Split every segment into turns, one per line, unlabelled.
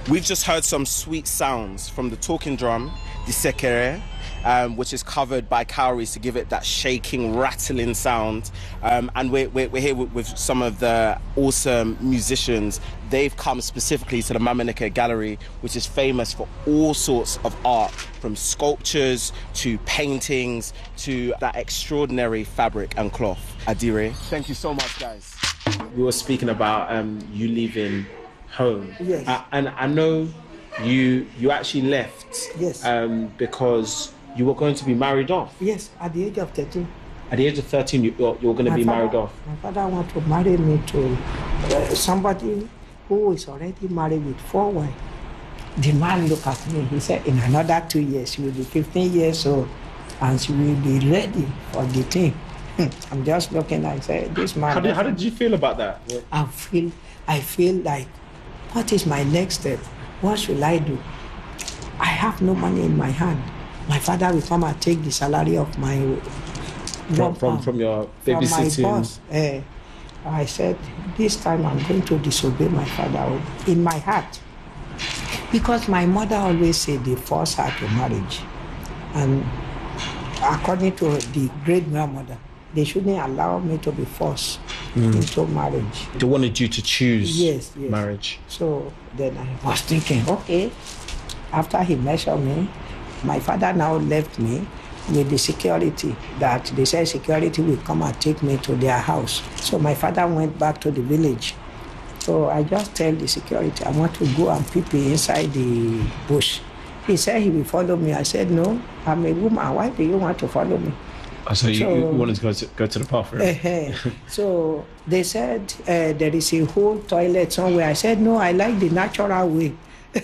We've just heard some sweet sounds from the talking drum, the sekere, which is covered by cowries to give it that shaking, rattling sound. And we're here with some of the awesome musicians. They've come specifically to the Mamanike Gallery, which is famous for all sorts of art, from sculptures to paintings to that extraordinary fabric and cloth. Adire, thank you so much, guys. We were speaking about you leaving home.
Yes.
And I know you actually left.
Yes.
Because you were going to be married off.
Yes, at the age of 13.
At the age of 13, you were going to be married off.
My father wanted to marry me to somebody who is already married with 4 wives. The man looked at me. He said, in another 2 years, she will be 15 years old and she will be ready for the thing. I'm just looking and say, this man...
How did you feel about that?
I feel like, what is my next step? What should I do? I have no money in my hand. My father will come and take the salary of my...
From your babysitting?
From my boss. I said, this time I'm going to disobey my father in my heart. Because my mother always said they force her to marriage. And according to the great-grandmother, they shouldn't allow me to be forced into marriage.
They wanted you to choose marriage.
So then I was thinking, okay, after he measured me, my father now left me with the security that they said security will come and take me to their house. So my father went back to the village. So I just tell the security, I want to go and pee inside the bush. He said he will follow me. I said, no, I'm a woman. Why do you want to follow me?
So you wanted to go to the bathroom?
So they said there is a whole toilet somewhere. I said, no, I like the natural way.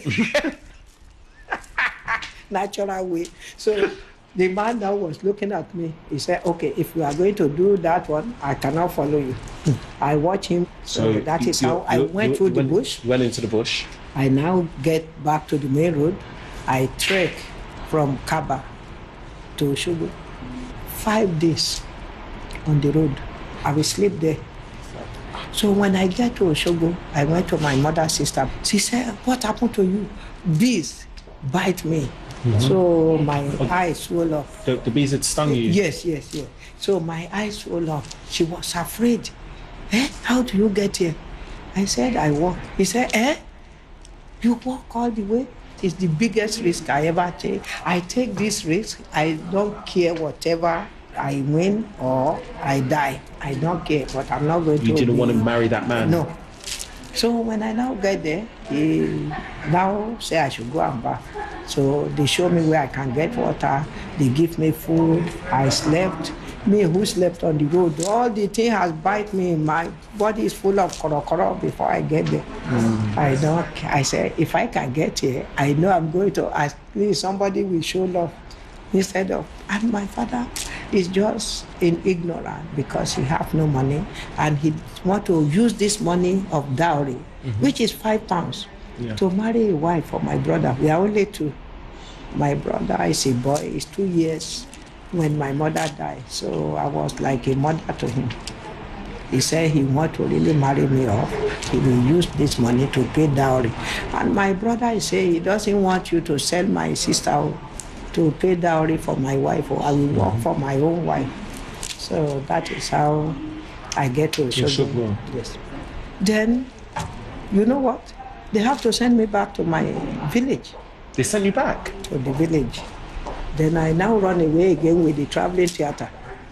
Natural way. So the man now was looking at me. He said, okay, if you are going to do that one, I cannot follow you. I watch him. So that is how I went through the bush.
Went into the bush.
I now get back to the main road. I trek from Kaba to Oshogo. 5 days on the road. I will sleep there. So when I get to Oshogo, I went to my mother's sister. She said, what happened to you? Bees bite me. So my eyes swelled up.
The bees had stung you?
Yes. So my eyes swelled up. She was afraid. How do you get here? I said, I walk. He said, you walk all the way? It's the biggest risk I ever take. I take this risk. I don't care whatever I win or I die. I don't care, but I'm not going to...
You didn't want to marry that man?
No. So when I now get there, he now say I should go and bath. So they show me where I can get water. They give me food. I slept. Me who slept on the road, all the thing has bite me. My body is full of korokoro before I get there. I said, if I can get here, I know I'm going to ask, please, somebody will show love instead of... And my father is just in ignorance because he have no money and he want to use this money of dowry, which is £5, to marry a wife for my brother. We are only 2. My brother is a boy, he's 2 years when my mother died. So I was like a mother to him. He said he want to really marry me off. He will use this money to pay dowry. And my brother say he doesn't want you to sell my sister to pay dowry for my wife, or I will work for my own wife. So that is how I get to Oshogo. Yes. Then, you know what? They have to send me back to my village.
They sent you back?
To the village. Then I now run away again with the traveling theater.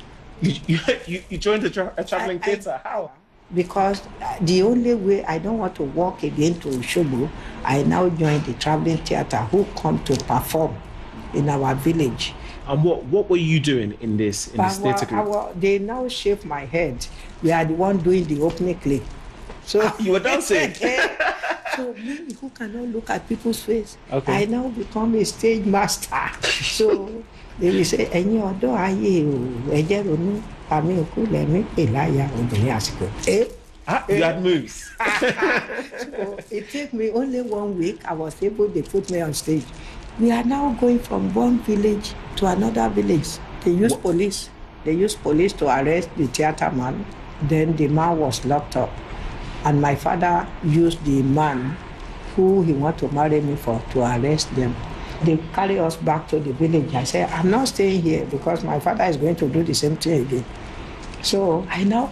You joined a traveling theater? How?
Because the only way I don't want to walk again to Oshogo, I now joined the traveling theater who come to perform in our village.
And what were you doing in this theater group?
They now shave my head. We are the one doing the opening clip. So
you were dancing?
So me who cannot look at people's face,
okay.
I now become a stage master. So they will say, "Ẹ̀yin ọ̀dọ́ ayé o, ẹ jẹ́ ronú, àmì òkú lẹ̀mí pè láyà obìnrin àsìkò."
You had moves.
So it took me only 1 week. I was able to put me on stage. We are now going from one village to another village. They use police. They use police to arrest the theater man. Then the man was locked up. And my father used the man who he want to marry me for to arrest them. They carry us back to the village. I said, I'm not staying here because my father is going to do the same thing again. So I now